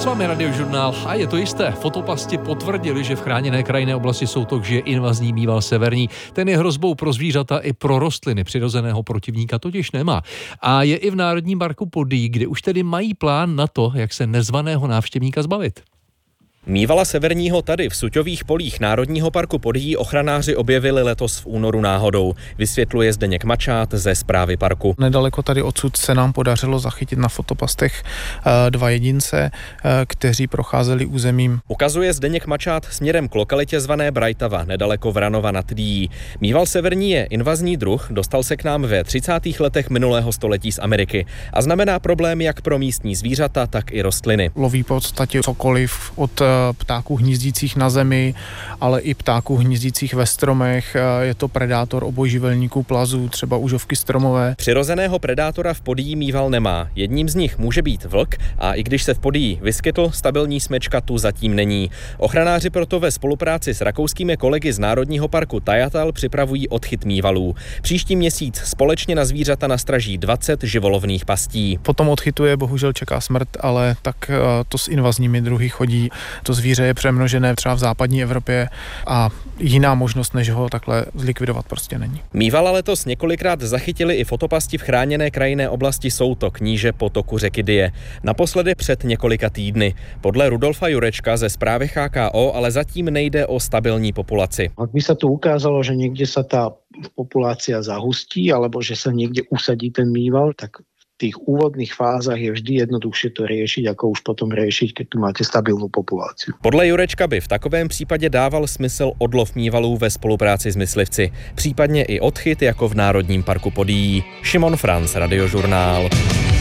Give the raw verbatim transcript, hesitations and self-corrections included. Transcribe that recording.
S vámi Radiožurnál a je to jisté. Fotopasti potvrdili, že v chráněné krajinné oblasti Soutok žije invazní mýval severní. Ten je hrozbou pro zvířata i pro rostliny. Přirozeného protivníka totiž nemá. A je i v Národním parku Podyjí, kde už tedy mají plán na to, jak se nezvaného návštěvníka zbavit. Mývala severního tady v Suťových polích Národního parku Podyjí ochranáři objevili letos v únoru náhodou. Vysvětluje Zdeněk Mačát ze správy parku. Nedaleko tady odsud se nám podařilo zachytit na fotopastech dva jedince, kteří procházeli územím. Ukazuje Zdeněk Mačát směrem k lokalitě zvané Brajtava, nedaleko Vranova nad Dyjí. Mýval severní je invazní druh, dostal se k nám ve třicátých letech minulého století z Ameriky a znamená problém jak pro místní zvířata, tak i rostliny. Loví v podstatě cokoliv od ptáků hnízdících na zemi, ale i ptáků hnízdících ve stromech. Je to predátor obojživelníků plazů, třeba užovky stromové. Přirozeného predátora v Podyjí mýval nemá. Jedním z nich může být vlk a i když se v Podyjí vyskytl, stabilní smečka tu zatím není. Ochranáři proto ve spolupráci s rakouskými kolegy z Národního parku Tajatal připravují odchyt mývalů. Příští měsíc společně na zvířata nastraží dvacet živolovných pastí. Potom odchytuje, bohužel čeká smrt, ale tak to s invazními druhy chodí. To zvíře je přemnožené třeba v západní Evropě a jiná možnost, než ho takhle zlikvidovat, prostě není. Mývala letos několikrát zachytili i fotopasti v chráněné krajinné oblasti Soutok, níže potoku řeky Dyje. Naposledy před několika týdny. Podle Rudolfa Jurečka ze správy H K O ale zatím nejde o stabilní populaci. Ak by sa tu ukázalo, že niekde sa tá populácia zahustí alebo že sa niekde usadí ten mýval, tak v tých úvodných fázach je vždy jednoduchšie to riešiť, ako už potom riešiť, keď tu máte stabilnú populáciu. Podle Jurečka by v takovém případě dával smysl odlov mývalů ve spolupráci s myslivci, případně i odchyt jako v Národním parku Podyjí. Šimon Franc, Radiožurnál.